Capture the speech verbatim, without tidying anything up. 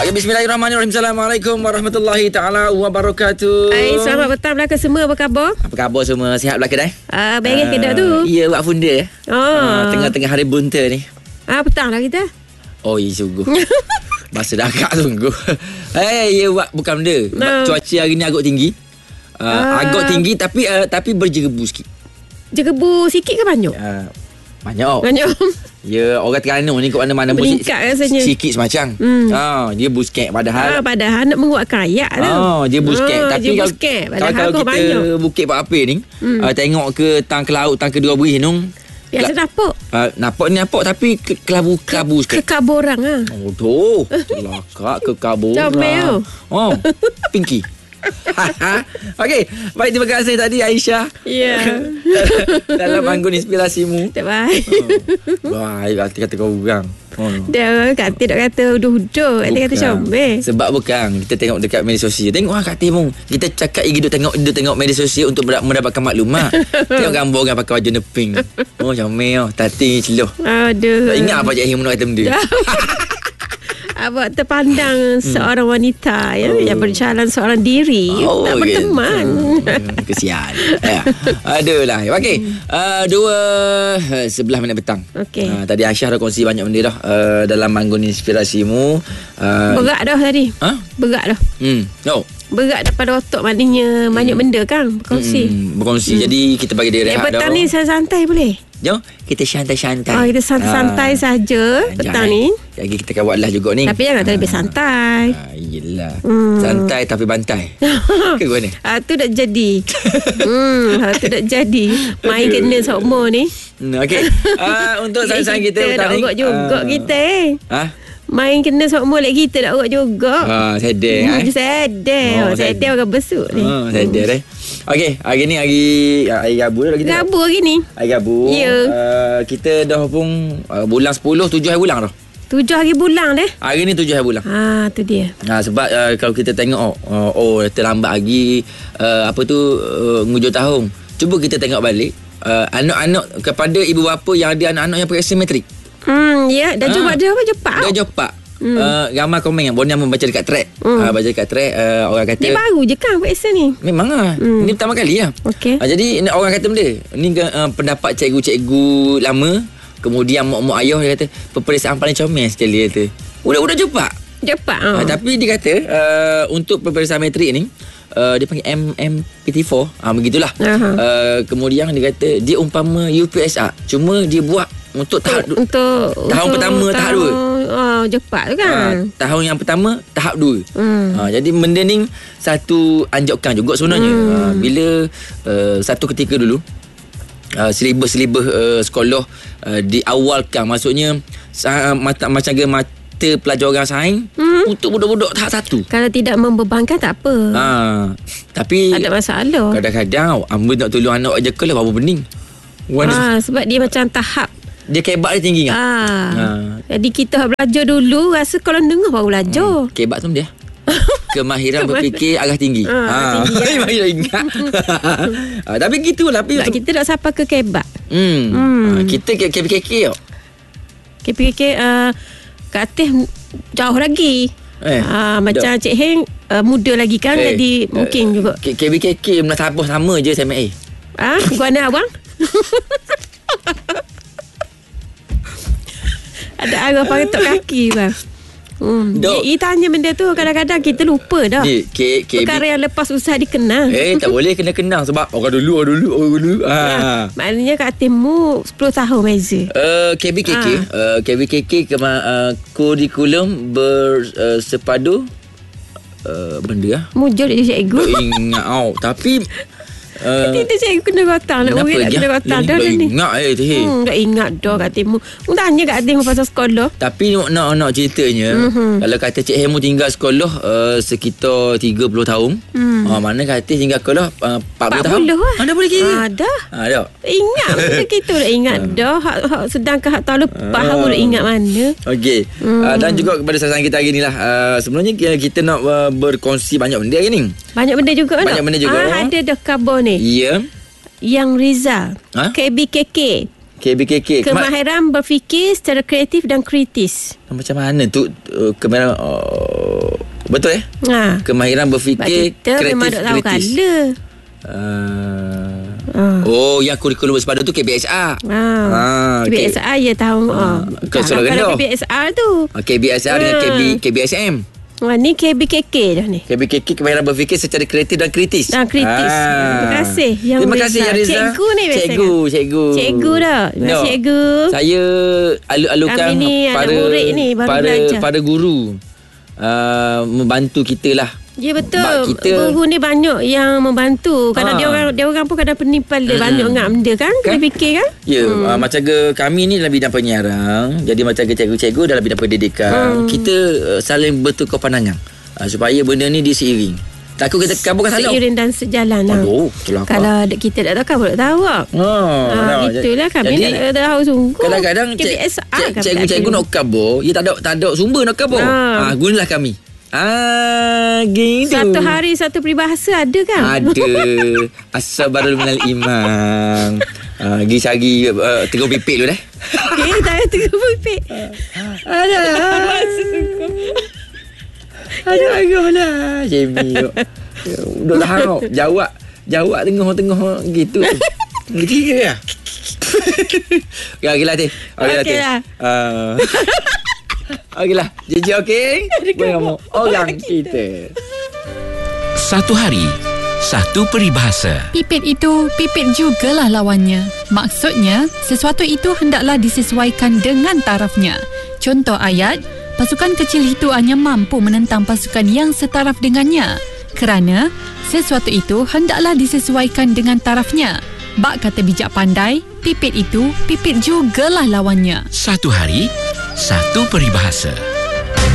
Okay, bismillahirrahmanirrahim. Assalamualaikum warahmatullahi taala wabarakatuh. Hai, selamat petang belaka semua. Apa khabar? Apa khabar semua? Sihat belaka dah? Ah, uh, beres ke dah tu? Ya, buat funda ya. Oh. Uh, tengah-tengah hari bunta ni. Ah, petang lah kita. Oh, iya sungguh. Masa dah agak sungguh. Eh, hey, ya buat bukan benda. No. Cuaca hari ni agak tinggi. Uh, uh. Agak tinggi tapi uh, tapi berjegebu sikit. Jegebu sikit ke banyak? Uh, banyak. Banyak. Ya, orang Terengganu ni kat mana-mana meningkat rasanya. Sikit semacam. Hmm. Ha, dia busket padahal. Ha, padahal nak menguatkan rakyat tu. Ha, dia busket. Ha, tapi dia kalau, busket, kalau, kalau kita banyak. bukit Pak Apir ni, hmm. uh, tengok ke tang ke laut, tang ke dua beri nung. Biasa nampak. Uh, nampak ni nampak tapi ke, kelabu-kelabu sikit. Kekaborang ah. Oh, tu. Celaka kekaborang. Comel. Oh, pinky. Okey, baik, terima kasih tadi Aisyah. Ya. Yeah. Dalam anggun inspirasimu. Tak baik. Oh. Baik kata-kata kau orang. Oh. Dia kata tak kata uduh-uduh, dia kata comel. Sebab bukan kita tengok dekat media sosial. Tengok ah Kak Timung. Kita cakap hidup tengok hidup tengok media sosial untuk mendapatkan maklumat. Tengok gambar orang pakai baju neping. Oh, comel oh, tati celuh. Aduh. Tak ingat apa je Him nak kata benda. Awak terpandang hmm. seorang wanita ya, oh. yang berjalan seorang diri, oh, tak berteman. Hmm. Kesian. Ya. Adalah. Okey. Uh, dua uh, sebelah minit petang. Okay. Uh, tadi Aisyah dah kongsi banyak benda dah uh, dalam anggun inspirasimu. Uh, Berat dah tadi. Huh? Berat dah. Hmm. No. Berat daripada otak, maknanya hmm. banyak benda kan berkongsi. Hmm. Berkongsi. Hmm. Jadi kita bagi dia rehat dah. Petang ni santai boleh? Jom, kita santai-santai. Oh, kita santai-santai ah. saja petang ni. Lagi kita akan buat live juga ni. Tapi jangan terlalu ah. santai. Ah, yelah. Hmm. Santai tapi bantai. Ke gua ni? Ah, tu dah jadi. hmm, ah, tu dah jadi. Main kena sokmo ni. Hmm, okey. Ah, untuk sang-sang kita petang ni. Kita nak juga ah. kita. Ha? Main kena sokmo lagi kita nak urut juga. Ah, sedar hmm, eh. Sedar. Oh, sedar orang besuk ni. Oh, sedar eh. Okey, hari ni hari hari Rabu dah kita. Rabu hari ni. Hari Rabu. Ya. Uh, kita dah pun uh, bulan sepuluh, tujuh hari bulan dah. Tujuh hari bulan deh. Hari ni tujuh hari bulan. Ha, tu dia. Ha, sebab uh, kalau kita tengok oh, uh, oh terlambat lagi uh, apa tu uh, ngujur tahun. Cuba kita tengok balik uh, anak-anak kepada ibu bapa yang ada anak-anak yang periksa matrik. Hmm, ya, dah ha. Jumpa dia apa cepat. Dah cepat. Hmm. Uh, ramai komen yang Bonia membaca dekat track. Hmm. Uh, baca dekat track uh, orang kata ni baru je kan periksa ni. Memang lah. Hmm. Ni pertama kali lah. Okay. Uh, jadi orang kata benda ni uh, pendapat cikgu-cikgu lama, kemudian mak-mak ayah dia kata peperiksaan paling comel sekali kata. Udah-udah cepat. Cepat. Uh. Uh, tapi dia kata uh, untuk peperiksaan matrik ni Uh, dia panggil M M P T four ah, begitulah. Uh-huh. uh, Kemudian dia kata dia umpama U P S R, cuma dia buat untuk tahap untuk tahun untuk pertama tahun, tahap dua. Oh, cepat tu kan. Uh, tahun yang pertama tahap dua. Hmm. Uh, jadi benda ni satu anjukkan juga sebenarnya. Hmm. Uh, bila uh, satu ketika dulu uh, silibus-silibus uh, sekolah uh, diawalkan, maksudnya uh, mata, macam ke mata pelajaran sains hmm. untuk budak-budak tahap satu. Kalau tidak membebankan tak apa. Ha, tapi ada masalah. Kadang-kadang ambil nak tolong anak je ke lah berapa bening. Ha, sebab dia macam tahap. Dia kebat dia tinggi kan? Ha. Ha. Jadi kita belajar dulu, rasa kalau dengar baru belajar. Hmm. Kebat tu dia. Kemahiran berfikir agak tinggi. Ha, ha. Tinggi kan? ingat. ha, tapi gitulah. Tapi tak, kita tak sampai ke kebat. Hmm. hmm. Ha, kita K P K K tau. K P K K uh, kat atas jauh lagi. Eh, ha, macam Cik Heng uh, muda lagi kan, eh, jadi uh, mungkin juga K B K K menasabah sama je S M A. Ah, ha? Gua nak abang. Ada arah pakai kaki bang. Hmm. Dia tanya benda tu kadang-kadang kita lupa dah. Di, K, K, perkara yang lepas usaha dikenal. Eh, tak boleh kena-kenal sebab orang dulu, orang dulu, orang dulu. Ha. Ha. Maknanya kat hatimu sepuluh tahun beza. Uh, K B K K, ha. uh, K B K K kema, uh, kurikulum bersepadu uh, benda lah. Mujur dia cikgu. Tak ingat tau. Tapi Uh, Kita cikgu kena rotan nak murid nak kena rotan dah ni. Ingat eh teh. Hmm, tak ingat dah kat timu. Mu tanya kat timu pasal sekolah. Tapi nak nak ceritanya mm-hmm. kalau kata Cik Hemu tinggal sekolah uh, sekitar tiga puluh tahun. Hmm. Uh, mana kata tinggal sekolah uh, empat puluh tahun. Lah. Ada boleh kira. Ada. Ha dah. Ingat masa kita dah ingat dah hak, hak sedangkan hak tahun lepas kamu dah ingat mana. Okey. Hmm. Uh, dan juga kepada sasaran kita hari ni lah. Uh, sebenarnya kita nak uh, berkongsi banyak benda hari ni. Banyak benda juga kan? Banyak benda juga. Ah, ada dah khabar ni. Ya. Yang Rizal, ha? K B K K. K B K K. Kemahiran berfikir secara kreatif dan kritis. Macam mana tu uh, kemahiran uh, betul eh? Ha. Kemahiran berfikir kita kreatif memang tak tahu kritis. Kala. Uh, uh. Oh, yang kurikulum sepadan tu K B S R. Ha. ha. K B S R ya tahu. Uh, uh. Kalau Sekolah Rendah K B S R tu. Uh, K B S R uh. dengan K B, K B S M. Wah, ni K B K K dah ni. K B K K kemahiran berfikir secara kreatif dan kritis. Dan kritis. Ah. Terima kasih yang Terima kasih yang Rizal. Cikgu ni biasanya. Cikgu, cikgu. Cikgu dah. Terima kasih no. cikgu. Saya alu-alukan para ni, para para guru uh, membantu kita lah. Ya betul. Kita, guru ni banyak yang membantu. Kadang ha. dia orang dia orang pun kadang penipal dia hmm. banyak ngam dia kan. Kena kan? fikir kan? Ya, hmm. uh, macam ke kami ni dalam bidang penyiaran. Jadi macam ke cikgu-cikgu dalam bidang pendidikan, hmm. kita uh, saling bertukar pandangan uh, supaya benda ni diseiring. Takut kita kaburkan salah. Seiring dan sejalan lah. Aduh, kalau kita tak tahu kabur tak tahu. Oh, ha, no. Itulah kami jadi, tak tahu sungguh. Kadang-kadang cik, cik, cikgu-cikgu nak kabur, dia tak ada tak ada sumber nak kabur. Ha. Ha, gunalah kami. Ah, gitu. Satu hari satu peribahasa ada kan? Ada. As-sabarul minal imam. Ah, gi cari uh, tegur pipik dulu dah. Okey, tak ada tegur pipik. Ada. Ada agak lah. Jamie. Duk dah harap. Jawab. Jawab tengah-tengah gitu. Gitu ke ya? Ya, okeylah Teh. Okeylah. Ah. Okeylah, J J okey. Boleh orang kita. Satu hari, satu peribahasa. Pipit itu, pipit jugalah lawannya. Maksudnya, sesuatu itu hendaklah disesuaikan dengan tarafnya. Contoh ayat, pasukan kecil itu hanya mampu menentang pasukan yang setaraf dengannya. Kerana, sesuatu itu hendaklah disesuaikan dengan tarafnya. Bak kata bijak pandai, pipit itu, pipit jugalah lawannya. Satu hari, satu peribahasa.